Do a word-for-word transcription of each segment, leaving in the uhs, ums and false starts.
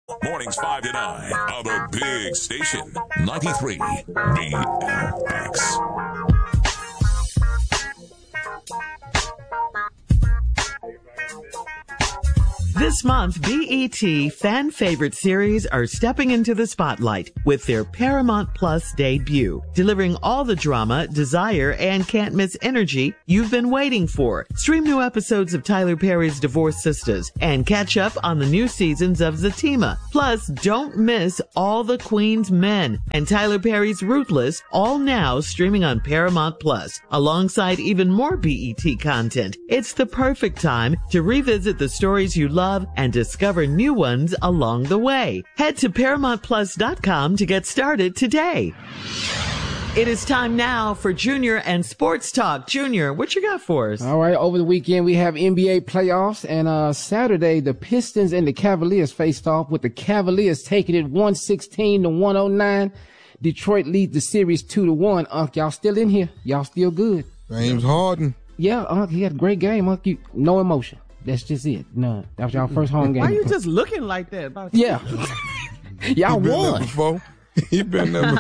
Mornings five to nine on the big station, ninety-three B L X. This month, B E T fan favorite series are stepping into the spotlight with their Paramount Plus debut, delivering all the drama, desire, and can't miss energy you've been waiting for. Stream new episodes of Tyler Perry's Divorced Sisters and catch up on the new seasons of Zatima. Plus, don't miss All the Queen's Men and Tyler Perry's Ruthless, all now streaming on Paramount Plus, alongside even more B E T content. It's the perfect time to revisit the stories you love and discover new ones along the way. Head to paramount plus dot com to get started today. It is time now for Junior and Sports Talk. Junior, what you got for us? All right, over the weekend we have N B A playoffs, and uh Saturday the Pistons and the Cavaliers faced off, with the Cavaliers taking it one sixteen to one oh nine. Detroit lead the series two to one. Unc, y'all still in here? Y'all still good? James Harden. Yeah, Unc, he had a great game. Unc, you, no emotion. That's just it. None. That was y'all first home game. Why you just looking like that? About yeah. Y'all been won. There before. He been there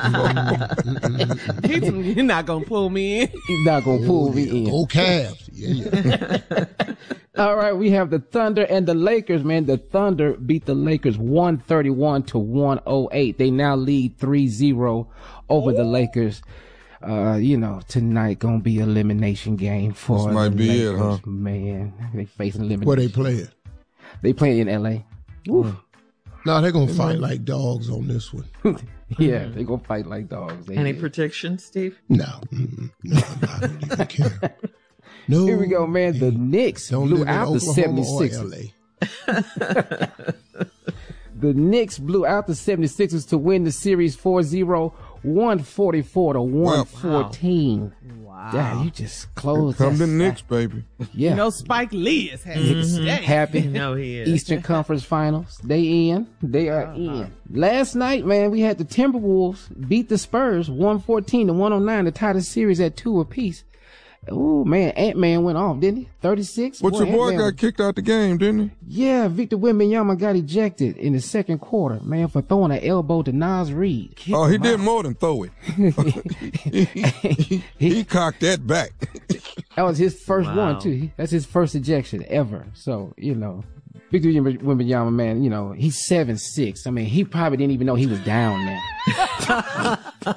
before. He's, you're not going to pull me in. He's not going to pull me in. Go Cavs. Yeah, yeah. All right, we have the Thunder and the Lakers, man. The Thunder beat the Lakers one thirty-one to one oh eight. They now lead three zero over the Lakers. Uh, you know, tonight gonna be elimination game for this might the be Lakers, it, huh? Man, they facing elimination. Where they playing? They playing in L A. Oof. No, they're gonna fight like dogs on this one. Yeah, they gonna fight like dogs. They Any did. predictions, Steve? No, mm-mm. no, no, I don't even care. No. Here we go, man. The Knicks Don't blew live in out the Oklahoma seventy-sixers. or L A. The Knicks blew out the seventy-sixers to win the series four zero, one forty-four to one fourteen. Wow. Yeah, you just closed Come that. the Knicks, baby. Yeah. You know, Spike Lee is happy to stay. Happy. No, he is. Eastern Conference Finals. They in. They are in. Last night, man, we had the Timberwolves beat the Spurs one fourteen to one oh nine to tie the series at two apiece. Oh man, Ant-Man went off, didn't he? thirty-six. But your boy Ant-Man- got kicked out the game, didn't Yeah, Victor Wembanyama got ejected in the second quarter, man, for throwing an elbow to Nas Reed. he? Oh, he did more than throw it. he, he, he cocked that back. That was his first Wow. one, too. That's his first ejection ever. So, you know, Victor Wembanyama, man, you know, he's seven six. I mean, he probably didn't even know he was down there.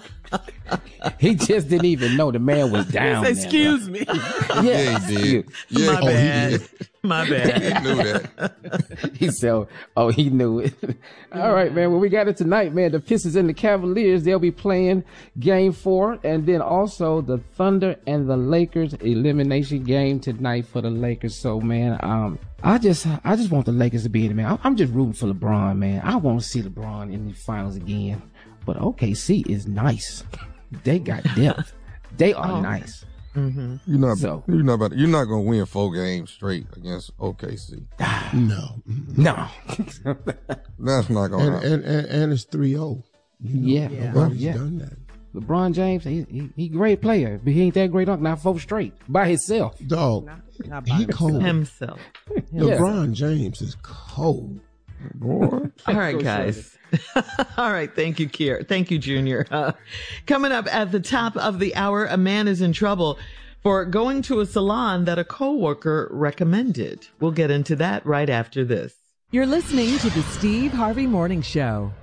He just didn't even know the man was down there. Excuse me. Yeah, Yeah, he did. Yeah, My oh, he bad. did. My bad. He knew that. He said, oh, he knew it. All right, man. Well, we got it tonight, man. The Pistons and the Cavaliers, they'll be playing game four. And then also the Thunder and the Lakers elimination game tonight for the Lakers. So, man, um, I just, I just want the Lakers to be in it, man. I'm just rooting for LeBron, man. I want to see LeBron in the finals again. But O K C is nice. They got depth. They are Oh. nice. Mm-hmm. You're not. So- You're not about. You're not gonna win four games straight against O K C. No. No. That's not gonna And, happen. and, and, and it's three oh. Yeah. Nobody's Yeah. done that. LeBron James, he, he he great player, but he ain't that great. Not four straight by himself. Dog, Not by he himself. cold. Himself. LeBron James is cold. Boy. All right, guys. All right. Thank you, Kier. Thank you, Junior. Uh, coming up at the top of the hour, a man is in trouble for going to a salon that a coworker recommended. We'll get into that right after this. You're listening to the Steve Harvey Morning Show.